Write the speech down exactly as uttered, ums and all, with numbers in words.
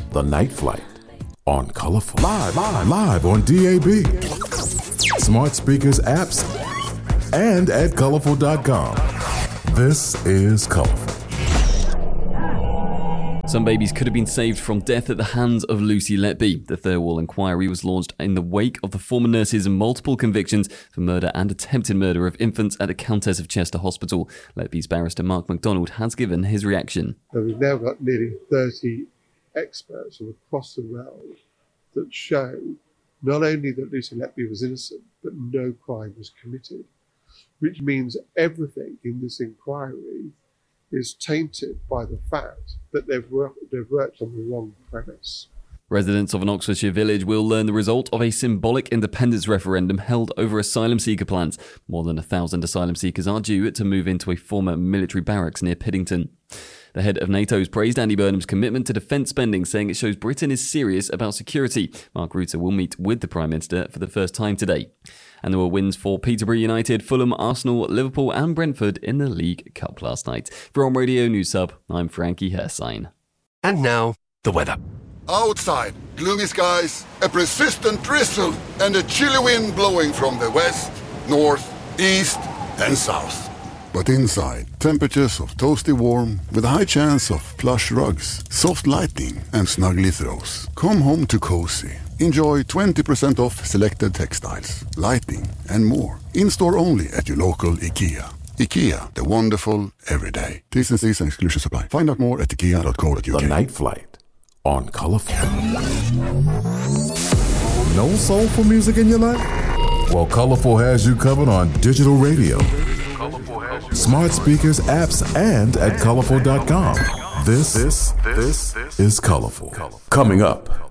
The Night Flight on Colorful. Live, live, live on D A B, smart speakers, apps, and at colorful dot com. This is Colorful. Some babies could have been saved from death at the hands of Lucy Letby. The Thirlwall inquiry was launched in the wake of the former nurse's multiple convictions for murder and attempted murder of infants at the Countess of Chester Hospital. Letby's barrister Mark MacDonald has given his reaction. And we've now got nearly thirty experts from across the realm that show not only that Lucy Letby was innocent, but no crime was committed, which means everything in this inquiry is tainted by the fact that they've worked, they've worked on the wrong premise. Residents of an Oxfordshire village will learn the result of a symbolic independence referendum held over asylum seeker plans. More than a thousand asylum seekers are due to move into a former military barracks near Piddington. The head of NATO has praised Andy Burnham's commitment to defence spending, saying it shows Britain is serious about security. Mark Rutte will meet with the Prime Minister for the first time today. And there were wins for Peterborough United, Fulham, Arsenal, Liverpool and Brentford in the League Cup last night. From Radio News Hub, I'm Frankie Hersign. And now, the weather. Outside, gloomy skies, a persistent drizzle, and a chilly wind blowing from the west, north, east, and south. But inside, temperatures of toasty warm with a high chance of plush rugs, soft lighting, and snuggly throws. Come home to cozy. Enjoy twenty percent off selected textiles, lighting, and more. In-store only at your local IKEA. IKEA, the wonderful everyday. T's and C's and exclusions apply. Find out more at ikea dot co dot uk. The Night Flight on Colorful. No soulful music in your life? Well, Colorful has you covered on digital radio, smart speakers, apps, and at colorful dot com. This, this, this is Colorful. Coming up.